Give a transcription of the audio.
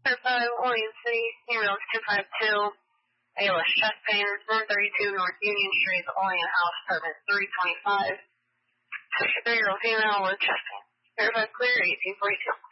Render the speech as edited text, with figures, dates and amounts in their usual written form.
Olean City, email 252. ALS chest pain, 132 North Union Street, Olean House, apartment 325. 63-year-old female with chest pain. Verified clear, 1842.